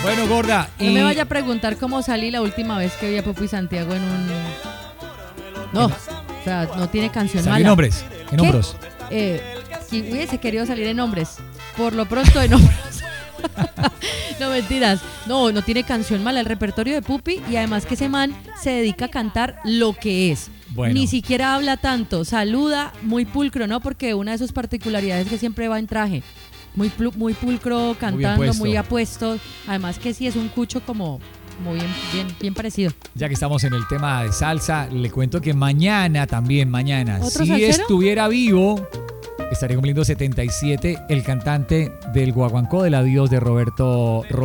Bueno, gorda. No me vaya a preguntar cómo salí la última vez que vi a Pupi Santiago en un... No, o sea, no tiene canción Salí mala. en hombres, en hombros. Si hubiese querido salir en hombres, por lo pronto en hombros. No, mentiras. No tiene canción mala el repertorio de Pupi, y además que ese man se dedica a cantar lo que es. Bueno. Ni siquiera habla tanto, saluda muy pulcro, ¿no? Porque una de sus particularidades es que siempre va en traje. Muy pulcro, cantando, muy apuesto. Además que sí es un cucho como bien parecido. Ya que estamos en el tema de salsa, le cuento que mañana, ¿Otro si salsero? estuviera vivo, estaría cumpliendo 77 el cantante del Guaguancó del adiós de Roberto